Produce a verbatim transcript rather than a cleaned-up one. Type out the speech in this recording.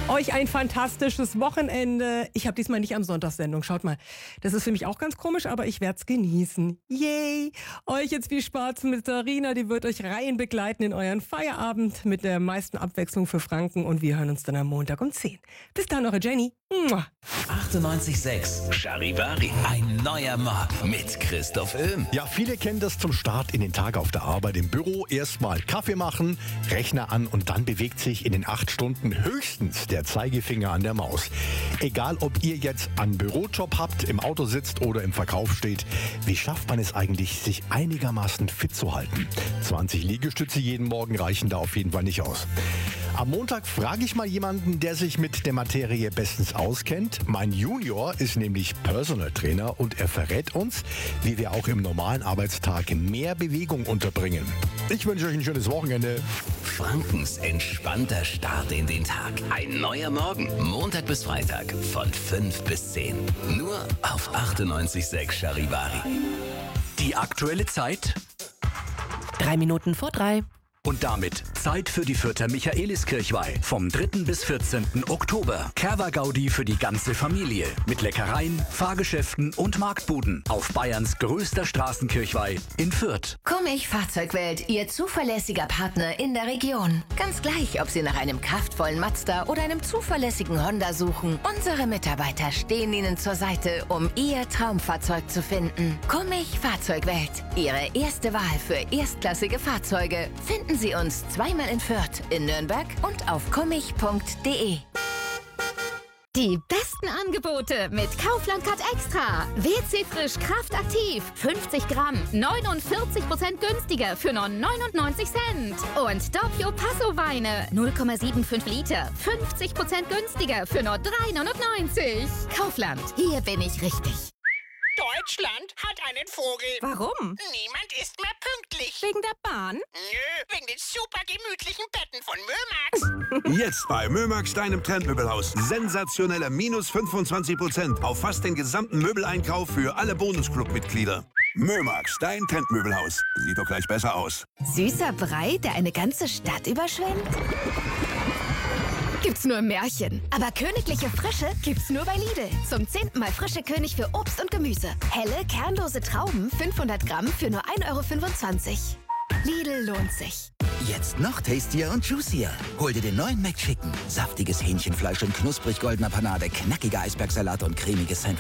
Euch ein fantastisches Wochenende. Ich habe diesmal nicht am Sonntagssendung. Schaut mal, das ist für mich auch ganz komisch, aber ich werde es genießen. Yay! Euch jetzt viel Spaß mit Sarina, die wird euch rein begleiten in euren Feierabend mit der meisten Abwechslung für Franken und wir hören uns dann am Montag um zehn. Bis dann, eure Jenny. Mua. achtundneunzig Komma sechs Charivari. Ein neuer Morgen mit Christoph Öhm. Ja, viele kennen das zum Start in den Tag auf der Arbeit im Büro. Erstmal Kaffee machen, Rechner an und dann bewegt sich in den acht Stunden höchstens der Zeigefinger an der Maus. Egal, ob ihr jetzt einen Bürojob habt, im Auto sitzt oder im Verkauf steht, wie schafft man es eigentlich, sich einigermaßen fit zu halten? zwanzig Liegestütze jeden Morgen reichen da auf jeden Fall nicht aus. Am Montag frage ich mal jemanden, der sich mit der Materie bestens auskennt. Mein Junior ist nämlich Personal Trainer und er verrät uns, wie wir auch im normalen Arbeitstag mehr Bewegung unterbringen. Ich wünsche euch ein schönes Wochenende. Frankens entspannter Start in den Tag. Ein neuer Morgen. Montag bis Freitag von fünf bis zehn. Nur auf achtundneunzig Komma sechs Charivari. Die aktuelle Zeit Drei Minuten vor drei. und damit Zeit für die Fürther Michaeliskirchweih vom dritten bis vierzehnten Oktober. Kerwa-Gaudi für die ganze Familie mit Leckereien, Fahrgeschäften und Marktbuden auf Bayerns größter Straßenkirchweih in Fürth. Kummich Fahrzeugwelt, Ihr zuverlässiger Partner in der Region. Ganz gleich, ob Sie nach einem kraftvollen Mazda oder einem zuverlässigen Honda suchen. Unsere Mitarbeiter stehen Ihnen zur Seite, um Ihr Traumfahrzeug zu finden. Kummich Fahrzeugwelt, Ihre erste Wahl für erstklassige Fahrzeuge. Finden Sie uns zweimal in Fürth, in Nürnberg und auf kummich punkt de. Die besten Angebote mit Kaufland Card Extra. W C Frisch Kraftaktiv. fünfzig Gramm. neunundvierzig Prozent günstiger für nur neunundneunzig Cent. Und Doppio Passo Weine. null Komma fünfundsiebzig Liter. fünfzig Prozent günstiger für nur drei neunundneunzig. Kaufland. Hier bin ich richtig. Deutschland hat einen Vogel. Warum? Niemand ist mehr pünktlich. Wegen der Bahn? Nö, wegen den super gemütlichen Betten von Mömax. Jetzt bei Mömax, deinem Trendmöbelhaus. Sensationelle minus fünfundzwanzig Prozent auf fast den gesamten Möbeleinkauf für alle Bonusclub-Mitglieder. Mömax, dein Trendmöbelhaus. Sieht doch gleich besser aus. Süßer Brei, der eine ganze Stadt überschwemmt? Gibt's nur im Märchen. Aber königliche Frische gibt's nur bei Lidl. Zum zehnten Mal frische König für Obst und Gemüse. Helle, kernlose Trauben, fünfhundert Gramm für nur ein Euro fünfundzwanzig. Lidl lohnt sich. Jetzt noch tastier und juicier. Hol dir den neuen McChicken. Saftiges Hähnchenfleisch in knusprig goldener Panade, knackiger Eisbergsalat und cremiges Sandwich.